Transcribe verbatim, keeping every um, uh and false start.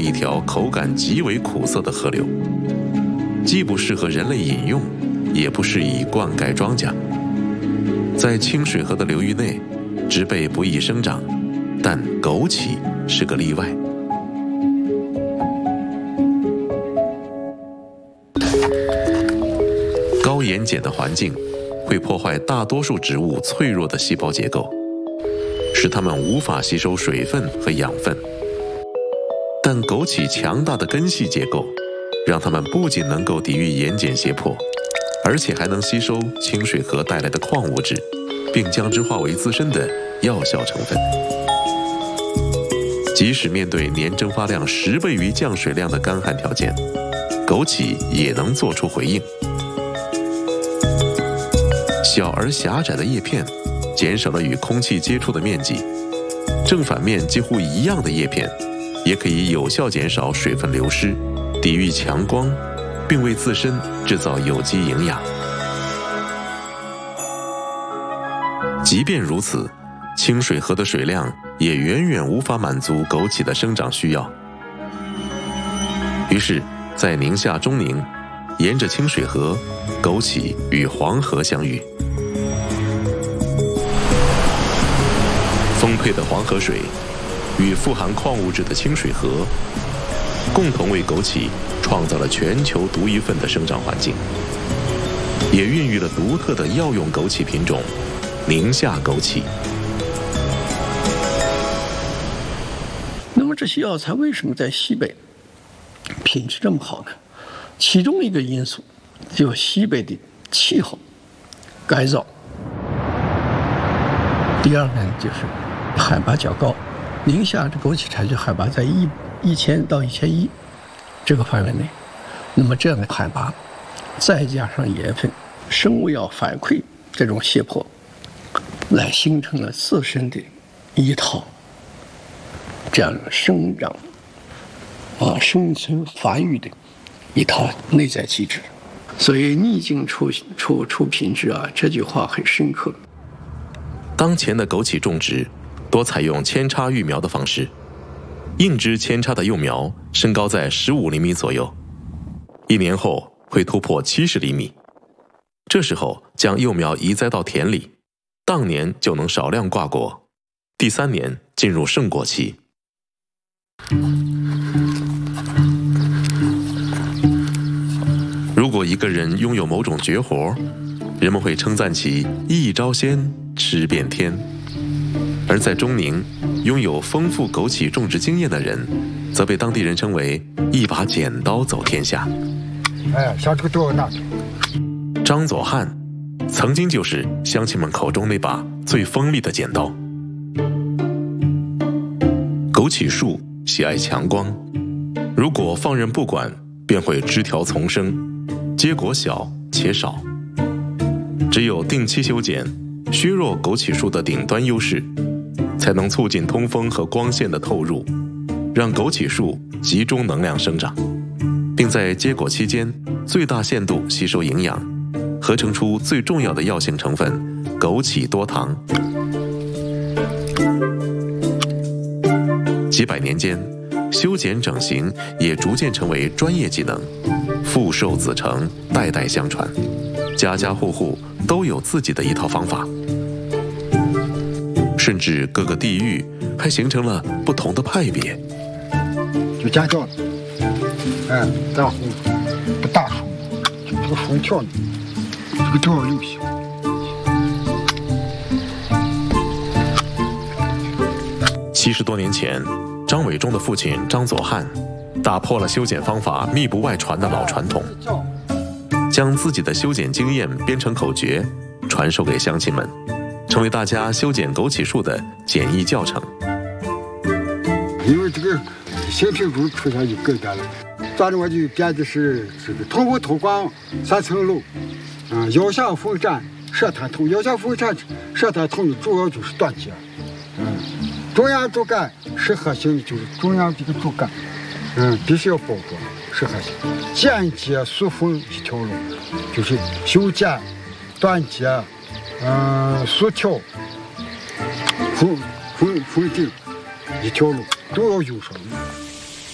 一条口感极为苦涩的河流，既不适合人类饮用，也不适宜灌溉庄稼。在清水河的流域内，植被不易生长，但枸杞是个例外。高盐碱的环境会破坏大多数植物脆弱的细胞结构，使它们无法吸收水分和养分。但枸杞强大的根系结构，让它们不仅能够抵御盐碱胁迫，而且还能吸收清水河带来的矿物质，并将之化为自身的药效成分。即使面对年蒸发量十倍于降水量的干旱条件，枸杞也能做出回应。小而狭窄的叶片减少了与空气接触的面积，正反面几乎一样的叶片也可以有效减少水分流失，抵御强光，并为自身制造有机营养。即便如此，清水河的水量也远远无法满足枸杞的生长需要。于是，在宁夏中宁，沿着清水河，枸杞与黄河相遇。丰沛的黄河水与富含矿物质的清水河，共同为枸杞创造了全球独一份的生长环境，也孕育了独特的药用枸杞品种宁夏枸杞。 那么这些药材为什么在西北品质这么好呢？其中一个因素就是西北的气候干燥，第二呢就是海拔较高。宁夏的枸杞产区海拔在一一千到一千一这个范围内，那么这样的海拔，再加上盐分、生物药反馈这种胁迫，来形成了自身的一套这样的生长啊、生存发育的一套内在机制。所以逆境出出出品质啊，这句话很深刻。 当前的枸杞种植多采用扦插育苗的方式，硬枝扦插的幼苗身高在十五厘米左右，一年后会突破七十厘米。这时候将幼苗移栽到田里，当年就能少量挂果，第三年进入盛果期。如果一个人拥有某种绝活，人们会称赞其一招鲜，吃遍天。而在中宁，拥有丰富枸杞种植经验的人，则被当地人称为一把剪刀走天下。 哎，像这个多呢。 张佐汉曾经就是乡亲们口中那把最锋利的剪刀。枸杞树喜爱强光，如果放任不管，便会枝条丛生，结果小且少。只有定期修剪，削弱枸杞树的顶端优势，才能促进通风和光线的透入，让枸杞树集中能量生长，并在结果期间最大限度吸收营养，合成出最重要的药性成分枸杞多糖。几百年间，修剪整形也逐渐成为专业技能，父受子承，代代相传，家家户户都有自己的一套方法。甚至各个地域还形成了不同的派别。 就尖叫的，哎，然后不大树，就这个树条呢，这个都要留下。 七十多年前，张伟忠的父亲张佐汉打破了修剪方法密不外传的老传统，将自己的修剪经验编成口诀，传授给乡亲们，成为大家修剪枸杞树的简易教程。 因为这个新品种出现就改变了，咱这我就编的是这个通风透光三层楼，啊、嗯，腰下风扇射探筒，腰下风扇射探筒主要就是断节，嗯，中央主干是核心的就是中央这个主干，嗯，必须要包裹是核心，剪接塑封一条路，就是修剪、断节。嗯，塑条、封封封顶一条路都要用上。